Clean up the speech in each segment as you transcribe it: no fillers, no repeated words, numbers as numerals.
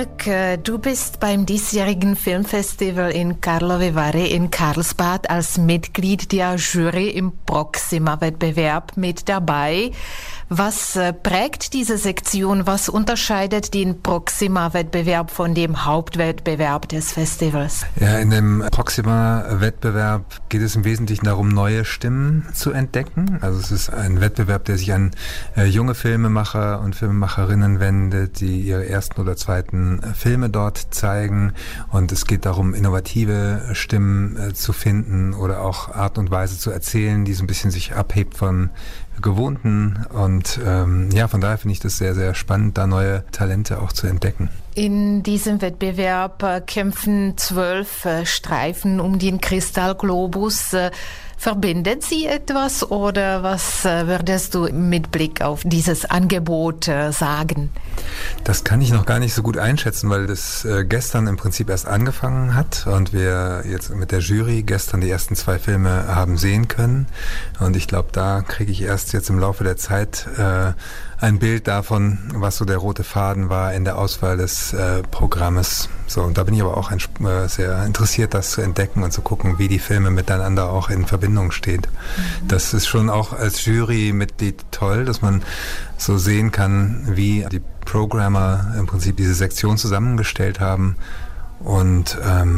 Du bist beim diesjährigen Filmfestival in Karlovy Vary in Karlsbad als Mitglied der Jury im Proxima-Wettbewerb mit dabei. Was prägt diese Sektion? Was unterscheidet den Proxima-Wettbewerb von dem Hauptwettbewerb des Festivals? Ja, in dem Proxima-Wettbewerb geht es im Wesentlichen darum, neue Stimmen zu entdecken. Also es ist ein Wettbewerb, der sich an junge Filmemacher und Filmemacherinnen wendet, die ihre ersten oder zweiten Filme dort zeigen. Und es geht darum, innovative Stimmen zu finden oder auch Art und Weise zu erzählen, die so ein bisschen sich abhebt von Gewohnten. Und von daher finde ich das sehr, sehr spannend, da neue Talente auch zu entdecken. In diesem Wettbewerb kämpfen 12 Streifen um den Kristallglobus. Verbindet sie etwas oder was würdest du mit Blick auf dieses Angebot sagen? Das kann ich noch gar nicht so gut einschätzen, weil das gestern im Prinzip erst angefangen hat und wir jetzt mit der Jury gestern die ersten 2 Filme haben sehen können. Und ich glaube, da kriege ich erst jetzt im Laufe der Zeit ein Bild davon, was so der rote Faden war in der Auswahl des Programmes. So, und da bin ich aber auch sehr interessiert, das zu entdecken und zu gucken, wie die Filme miteinander auch in Verbindung stehen. Das ist schon auch als Jurymitglied toll, dass man so sehen kann, wie die Programmer im Prinzip diese Sektion zusammengestellt haben und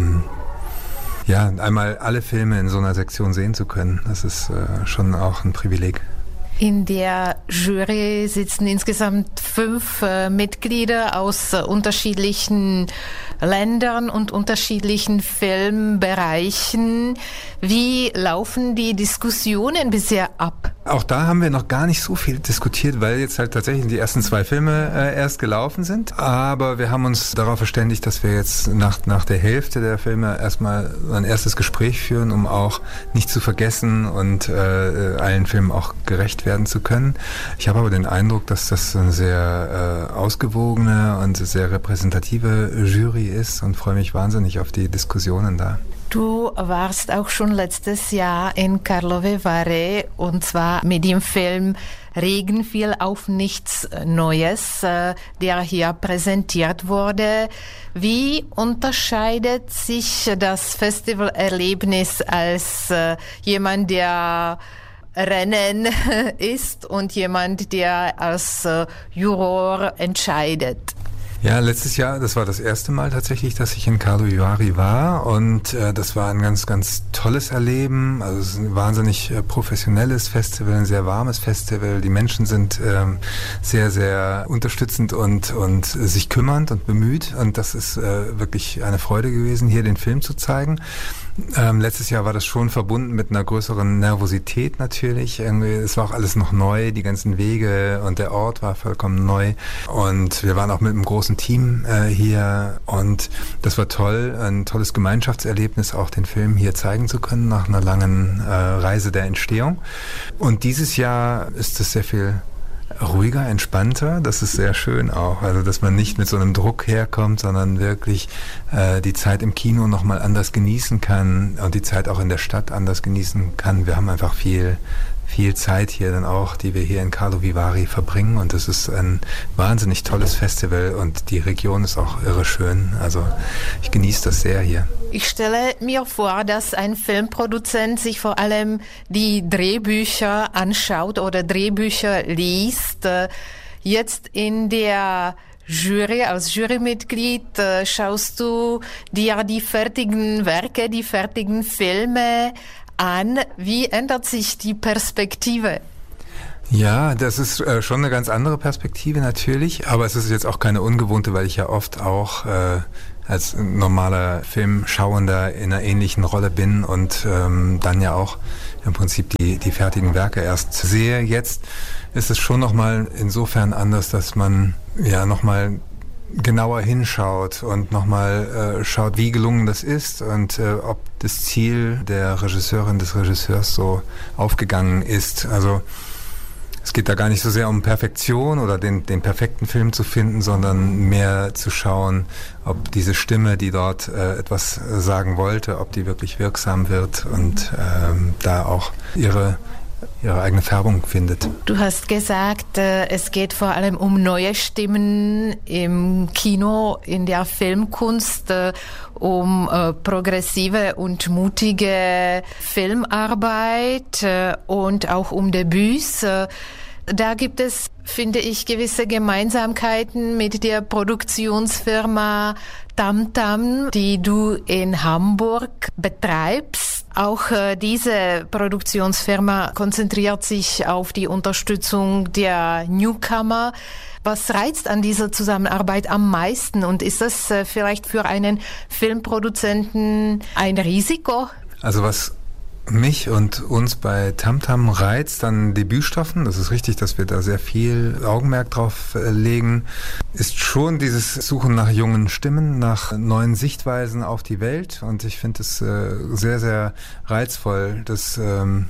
einmal alle Filme in so einer Sektion sehen zu können. Das ist schon auch ein Privileg. In der Jury sitzen insgesamt 5 Mitglieder aus unterschiedlichen Ländern und unterschiedlichen Filmbereichen. Wie laufen die Diskussionen bisher ab? Auch da haben wir noch gar nicht so viel diskutiert, weil jetzt halt tatsächlich die ersten 2 Filme erst gelaufen sind. Aber wir haben uns darauf verständigt, dass wir jetzt nach der Hälfte der Filme erstmal ein erstes Gespräch führen, um auch nicht zu vergessen und allen Filmen auch gerecht werden zu können. Ich habe aber den Eindruck, dass das eine sehr ausgewogene und sehr repräsentative Jury ist und freue mich wahnsinnig auf die Diskussionen da. Du warst auch schon letztes Jahr in Karlovy Vary und zwar mit dem Film Regen fiel auf nichts Neues, der hier präsentiert wurde. Wie unterscheidet sich das Festivalerlebnis als jemand, der Rennen ist und jemand, der als Juror entscheidet? Ja, letztes Jahr, das war das erste Mal tatsächlich, dass ich in Karlovy Vary war und das war ein ganz, ganz tolles Erleben. Also es ist ein wahnsinnig professionelles Festival, ein sehr warmes Festival. Die Menschen sind sehr, sehr unterstützend und sich kümmernd und bemüht und das ist wirklich eine Freude gewesen, hier den Film zu zeigen. Letztes Jahr war das schon verbunden mit einer größeren Nervosität natürlich. Irgendwie, es war auch alles noch neu, die ganzen Wege und der Ort war vollkommen neu. Und wir waren auch mit einem großen Team hier und das war toll, ein tolles Gemeinschaftserlebnis, auch den Film hier zeigen zu können nach einer langen Reise der Entstehung. Und dieses Jahr ist es sehr viel ruhiger, entspannter, das ist sehr schön auch, also dass man nicht mit so einem Druck herkommt, sondern wirklich die Zeit im Kino nochmal anders genießen kann und die Zeit auch in der Stadt anders genießen kann. Wir haben einfach viel Zeit hier dann auch, die wir hier in Karlovy Vary verbringen und es ist ein wahnsinnig tolles Festival und die Region ist auch irre schön, also ich genieße das sehr hier. Ich stelle mir vor, dass ein Filmproduzent sich vor allem die Drehbücher anschaut oder Drehbücher liest. Jetzt in der Jury, als Jurymitglied schaust du dir die fertigen Werke, die fertigen Filme an. Wie ändert sich die Perspektive? Ja, das ist schon eine ganz andere Perspektive natürlich, aber es ist jetzt auch keine ungewohnte, weil ich ja oft auch als normaler Filmschauender in einer ähnlichen Rolle bin und dann ja auch im Prinzip die fertigen Werke erst sehe. Jetzt ist es schon nochmal insofern anders, dass man ja nochmal genauer hinschaut und nochmal schaut, wie gelungen das ist und ob das Ziel der Regisseurin, des Regisseurs so aufgegangen ist. Also es geht da gar nicht so sehr um Perfektion oder den perfekten Film zu finden, sondern mehr zu schauen, ob diese Stimme, die dort etwas sagen wollte, ob die wirklich wirksam wird und da auch ihre ihre eigene Färbung findet. Du hast gesagt, es geht vor allem um neue Stimmen im Kino, in der Filmkunst, um progressive und mutige Filmarbeit und auch um Debüts. Da gibt es, finde ich, gewisse Gemeinsamkeiten mit der Produktionsfirma Tamtam, die du in Hamburg betreibst. Auch diese Produktionsfirma konzentriert sich auf die Unterstützung der Newcomer. Was reizt an dieser Zusammenarbeit am meisten und ist das vielleicht für einen Filmproduzenten ein Risiko? Also was mich und uns bei Tamtam reizt an Debütstoffen, das ist richtig, dass wir da sehr viel Augenmerk drauf legen, ist schon dieses Suchen nach jungen Stimmen, nach neuen Sichtweisen auf die Welt und ich finde es sehr, sehr reizvoll, dass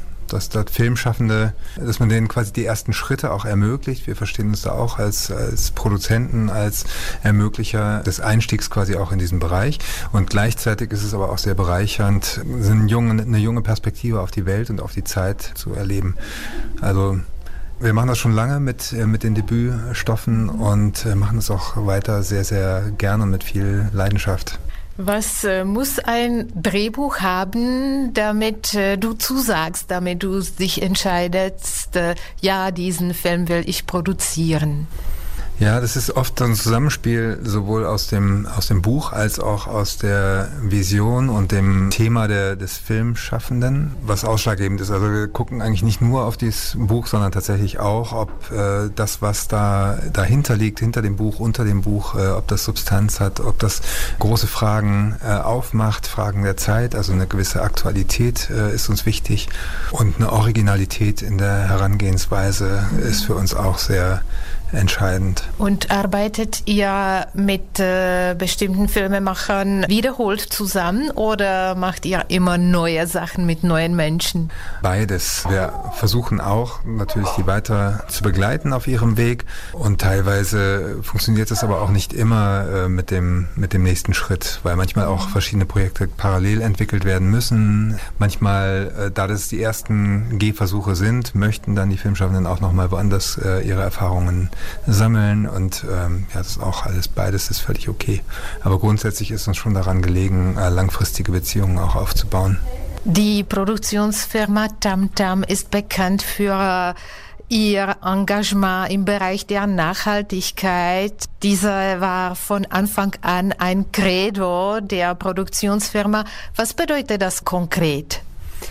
dort Filmschaffende, dass man denen quasi die ersten Schritte auch ermöglicht. Wir verstehen uns da auch als Produzenten, als Ermöglicher des Einstiegs quasi auch in diesen Bereich. Und gleichzeitig ist es aber auch sehr bereichernd, eine junge Perspektive auf die Welt und auf die Zeit zu erleben. Also wir machen das schon lange mit den Debütstoffen und machen es auch weiter sehr, sehr gerne und mit viel Leidenschaft. Was muss ein Drehbuch haben, damit du zusagst, damit du dich entscheidest, ja, diesen Film will ich produzieren? Ja, das ist oft ein Zusammenspiel sowohl aus dem Buch als auch aus der Vision und dem Thema des Filmschaffenden, was ausschlaggebend ist. Also wir gucken eigentlich nicht nur auf dieses Buch, sondern tatsächlich auch, ob das, was dahinter liegt, hinter dem Buch, unter dem Buch, ob das Substanz hat, ob das große Fragen aufmacht, Fragen der Zeit, also eine gewisse Aktualität ist uns wichtig und eine Originalität in der Herangehensweise ist für uns auch sehr entscheidend. Und arbeitet ihr mit bestimmten Filmemachern wiederholt zusammen oder macht ihr immer neue Sachen mit neuen Menschen? Beides. Wir versuchen auch natürlich die weiter zu begleiten auf ihrem Weg und teilweise funktioniert es aber auch nicht immer mit dem nächsten Schritt, weil manchmal auch verschiedene Projekte parallel entwickelt werden müssen. Manchmal, da das die ersten Gehversuche sind, möchten dann die Filmschaffenden auch nochmal woanders ihre Erfahrungen sammeln und das ist auch alles, beides ist völlig okay. Aber grundsätzlich ist uns schon daran gelegen, langfristige Beziehungen auch aufzubauen. Die Produktionsfirma Tamtam ist bekannt für ihr Engagement im Bereich der Nachhaltigkeit. Dieser war von Anfang an ein Credo der Produktionsfirma. Was bedeutet das konkret?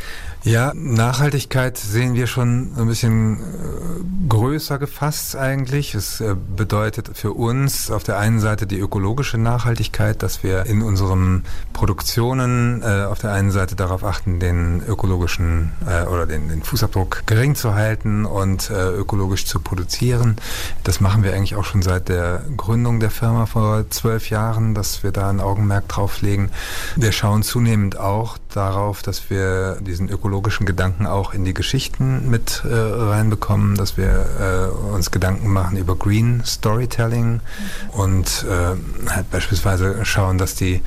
Ja, Nachhaltigkeit sehen wir schon ein bisschen größer gefasst eigentlich. Es bedeutet für uns auf der einen Seite die ökologische Nachhaltigkeit, dass wir in unseren Produktionen auf der einen Seite darauf achten, den ökologischen oder den Fußabdruck gering zu halten und ökologisch zu produzieren. Das machen wir eigentlich auch schon seit der Gründung der Firma vor 12 Jahren, dass wir da ein Augenmerk drauf legen. Wir schauen zunehmend auch darauf, dass wir diesen ökologischen Gedanken auch in die Geschichten mit reinbekommen, dass wir uns Gedanken machen über Green Storytelling und halt beispielsweise schauen, dass die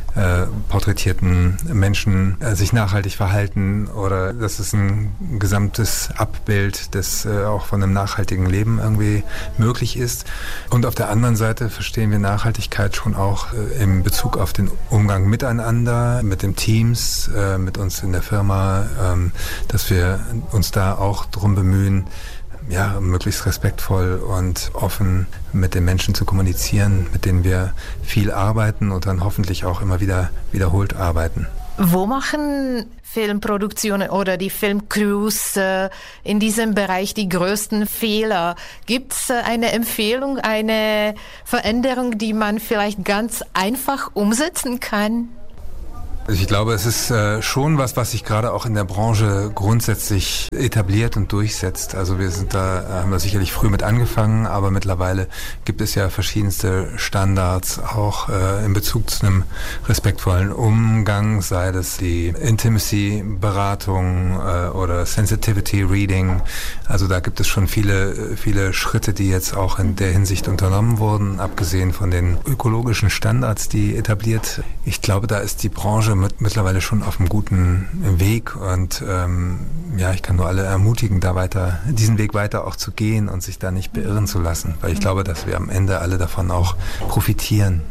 porträtierten Menschen sich nachhaltig verhalten oder dass es ein gesamtes Abbild des auch von einem nachhaltigen Leben irgendwie möglich ist. Und auf der anderen Seite verstehen wir Nachhaltigkeit schon auch in Bezug auf den Umgang miteinander, mit den Teams, mit uns in der Firma, dass wir uns da auch drum bemühen, ja, möglichst respektvoll und offen mit den Menschen zu kommunizieren, mit denen wir viel arbeiten und dann hoffentlich auch immer wieder wiederholt arbeiten. Wo machen Filmproduktionen oder die Filmcrews in diesem Bereich die größten Fehler? Gibt es eine Empfehlung, eine Veränderung, die man vielleicht ganz einfach umsetzen kann? Ich glaube, es ist schon was sich gerade auch in der Branche grundsätzlich etabliert und durchsetzt. Also wir haben da sicherlich früh mit angefangen, aber mittlerweile gibt es ja verschiedenste Standards, auch in Bezug zu einem respektvollen Umgang, sei das die Intimacy-Beratung oder Sensitivity-Reading. Also da gibt es schon viele Schritte, die jetzt auch in der Hinsicht unternommen wurden, abgesehen von den ökologischen Standards, die etabliert. Ich glaube, da ist die Branche mittlerweile schon auf einem guten Weg und ich kann nur alle ermutigen, diesen Weg weiter auch zu gehen und sich da nicht beirren zu lassen, weil ich glaube, dass wir am Ende alle davon auch profitieren.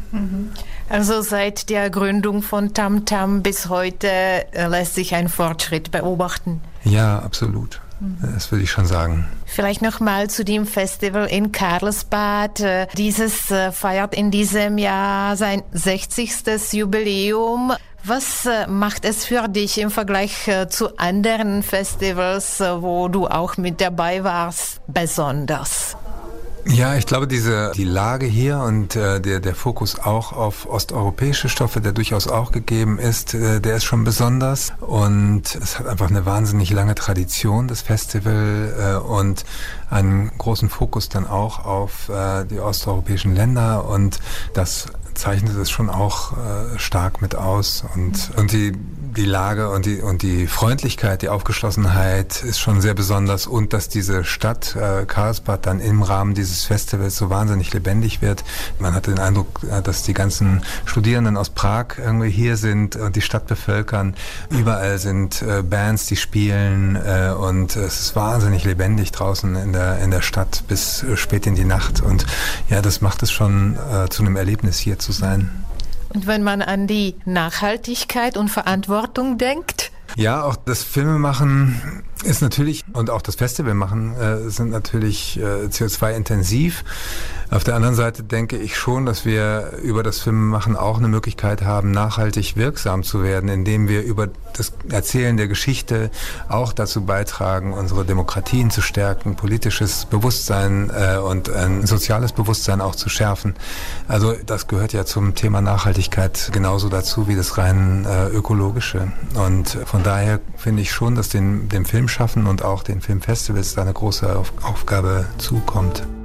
Also seit der Gründung von Tamtam bis heute lässt sich ein Fortschritt beobachten. Ja, absolut. Das würde ich schon sagen. Vielleicht nochmal zu dem Festival in Karlsbad. Dieses feiert in diesem Jahr sein 60. Jubiläum. Was macht es für dich im Vergleich zu anderen Festivals, wo du auch mit dabei warst, besonders? Ja, ich glaube, die Lage hier und der Fokus auch auf osteuropäische Stoffe, der durchaus auch gegeben ist, der ist schon besonders. Und es hat einfach eine wahnsinnig lange Tradition, das Festival, und einen großen Fokus dann auch auf die osteuropäischen Länder. Und das zeichnet es schon auch stark mit aus. Und die Lage und die Freundlichkeit, die Aufgeschlossenheit ist schon sehr besonders. Und dass diese Stadt Karlsbad dann im Rahmen dieses Festivals so wahnsinnig lebendig wird. Man hat den Eindruck, dass die ganzen Studierenden aus Prag irgendwie hier sind und die Stadt bevölkern. Überall sind Bands, die spielen, und es ist wahnsinnig lebendig draußen in der Stadt bis spät in die Nacht. Und ja, das macht es schon zu einem Erlebnis, hier zu sein. Und wenn man an die Nachhaltigkeit und Verantwortung denkt? Ja, auch das Filmemachen ist natürlich, und auch das Festivalmachen sind natürlich CO2-intensiv. Auf der anderen Seite denke ich schon, dass wir über das Filmemachen auch eine Möglichkeit haben, nachhaltig wirksam zu werden, indem wir über das Erzählen der Geschichte auch dazu beitragen, unsere Demokratien zu stärken, politisches Bewusstsein und ein soziales Bewusstsein auch zu schärfen. Also das gehört ja zum Thema Nachhaltigkeit genauso dazu wie das rein ökologische. Und von daher finde ich schon, dass dem Filmschaffen und auch den Filmfestivals da eine große Aufgabe zukommt.